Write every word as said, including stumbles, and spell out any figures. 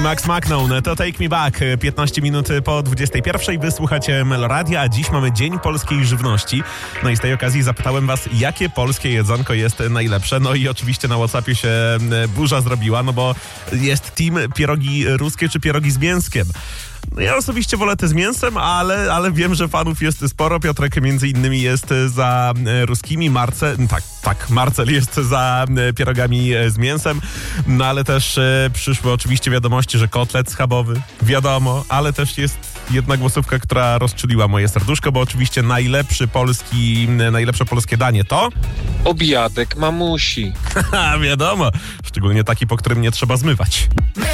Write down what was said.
Max Macnone, to Take Me Back. piętnaście minut po dwudziestej pierwszej wysłuchacie Meloradia, a dziś mamy Dzień Polskiej Żywności. No i z tej okazji zapytałem was, jakie polskie jedzonko jest najlepsze. No i oczywiście na WhatsAppie się burza zrobiła, no bo jest team pierogi ruskie czy pierogi z mięskiem. No ja osobiście wolę te z mięsem, ale, ale wiem, że fanów jest sporo. Piotrek między innymi jest za ruskimi, Marcel, tak, tak, Marcel jest za pierogami z mięsem, no ale też e, przyszły oczywiście wiadomości, że kotlet schabowy, wiadomo, ale też jest jedna głosówka, która rozczuliła moje serduszko, bo oczywiście najlepszy polski, najlepsze polskie danie to... Obiadek mamusi. Haha, wiadomo, szczególnie taki, po którym nie trzeba zmywać.